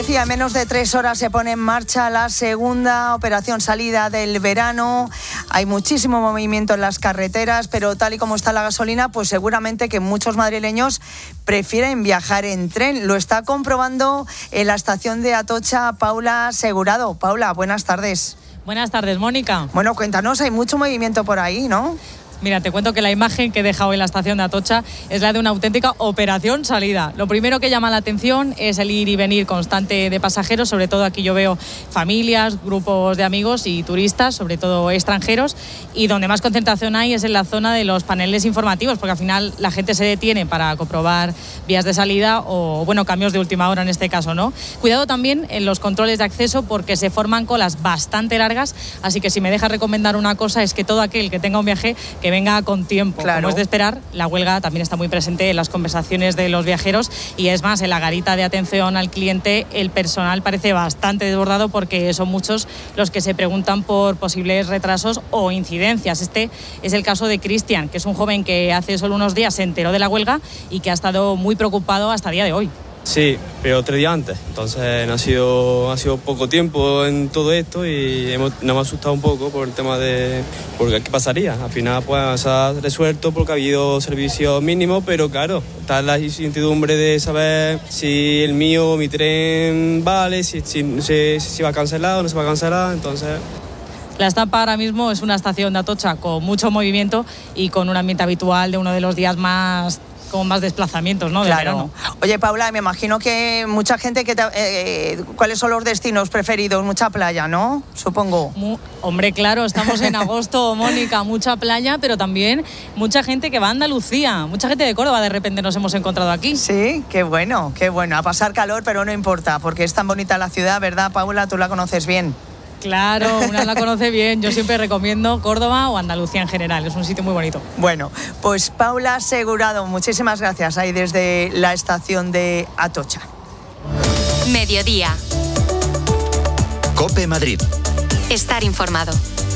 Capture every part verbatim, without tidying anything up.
En menos de tres horas se pone en marcha la segunda operación salida del verano. Hay muchísimo movimiento en las carreteras, pero tal y como está la gasolina, pues seguramente que muchos madrileños prefieren viajar en tren. Lo está comprobando en la estación de Atocha Paula Segurado. Paula, buenas tardes. Buenas tardes, Mónica. Bueno, cuéntanos, hay mucho movimiento por ahí, ¿no? Mira, te cuento que la imagen que he dejado en la estación de Atocha es la de una auténtica operación salida. Lo primero que llama la atención es el ir y venir constante de pasajeros, sobre todo aquí yo veo familias, grupos de amigos y turistas, sobre todo extranjeros, y donde más concentración hay es en la zona de los paneles informativos, porque al final la gente se detiene para comprobar vías de salida o, bueno, cambios de última hora en este caso, ¿no? Cuidado también en los controles de acceso porque se forman colas bastante largas, así que si me dejas recomendar una cosa es que todo aquel que tenga un viaje que venga con tiempo. Claro. Como es de esperar, la huelga también está muy presente en las conversaciones de los viajeros y es más, en la garita de atención al cliente el personal parece bastante desbordado porque son muchos los que se preguntan por posibles retrasos o incidencias. Este es el caso de Cristian, que es un joven que hace solo unos días se enteró de la huelga y que ha estado muy preocupado hasta el día de hoy. Sí, pero tres días antes, entonces no ha sido, ha sido poco tiempo en todo esto y hemos, nos hemos asustado un poco por el tema de porque qué pasaría. Al final pues se ha resuelto porque ha habido servicio mínimo, pero claro, está la incertidumbre de saber si el mío, mi tren vale, si, si, si, si va a cancelar o no se va a cancelar, entonces... La Estampa ahora mismo es una estación de Atocha con mucho movimiento y con un ambiente habitual de uno de los días más... con más desplazamientos, ¿no? De Claro. verano. Oye, Paula, me imagino que mucha gente que te, eh, ¿cuáles son los destinos preferidos? Mucha playa, ¿no? Supongo. Mu- Hombre, claro, estamos en agosto, Mónica, mucha playa, pero también mucha gente que va a Andalucía, mucha gente de Córdoba de repente nos hemos encontrado aquí. Sí, qué bueno, qué bueno. A pasar calor, pero no importa, porque es tan bonita la ciudad, ¿verdad, Paula? Tú la conoces bien. Claro, una la conoce bien. Yo siempre recomiendo Córdoba o Andalucía en general. Es un sitio muy bonito. Bueno, pues Paula Segurado, muchísimas gracias ahí desde la estación de Atocha. Mediodía. COPE Madrid. Estar informado.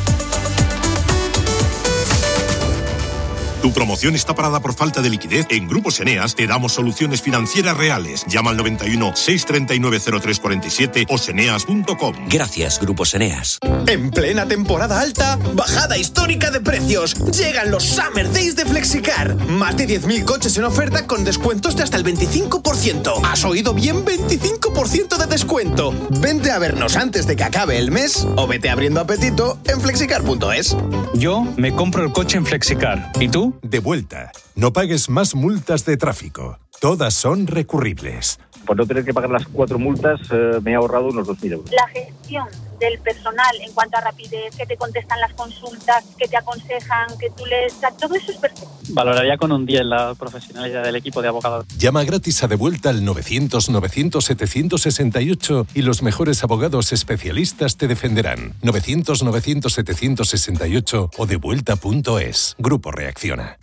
¿Tu promoción está parada por falta de liquidez? En Grupos Eneas te damos soluciones financieras reales. Llama al noventa y uno, seiscientos treinta y nueve, cero tres cuarenta y siete o seneas punto com. Gracias, Grupos Eneas. En plena temporada alta, bajada histórica de precios. Llegan los Summer Days de Flexicar. Más de diez mil coches en oferta con descuentos de hasta el veinticinco por ciento. ¿Has oído bien? veinticinco por ciento de descuento. Vente a vernos antes de que acabe el mes o vete abriendo apetito en flexicar punto es. Yo me compro el coche en Flexicar. ¿Y tú? De vuelta. No pagues más multas de tráfico. Todas son recurribles. Por no tener que pagar las cuatro multas, eh, me he ahorrado unos dos mil euros. La gestión del personal en cuanto a rapidez, que te contestan las consultas, que te aconsejan, que tú les... Todo eso es perfecto. Valoraría con un diez la profesionalidad del equipo de abogados. Llama gratis a De Vuelta al novecientos, novecientos, setecientos sesenta y ocho y los mejores abogados especialistas te defenderán. novecientos, novecientos, setecientos sesenta y ocho o devuelta punto es. Grupo Reacciona.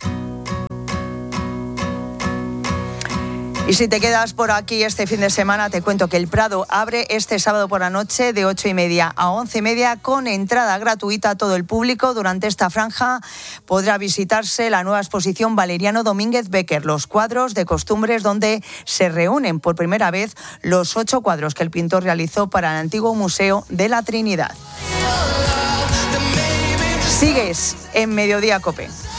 Y si te quedas por aquí este fin de semana, te cuento que el Prado abre este sábado por la noche de ocho y media a once y media con entrada gratuita a todo el público. Durante esta franja podrá visitarse la nueva exposición Valeriano Domínguez Becker, los cuadros de costumbres, donde se reúnen por primera vez los ocho cuadros que el pintor realizó para el antiguo Museo de la Trinidad. Sigues en Mediodía COPE.